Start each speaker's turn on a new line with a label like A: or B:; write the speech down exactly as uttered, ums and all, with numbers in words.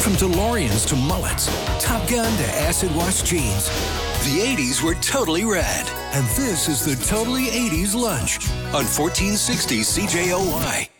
A: From DeLoreans to mullets, Top Gun to acid wash jeans, the eighties were totally rad. And this is the Totally eighties Lunch on fourteen sixty C J O Y.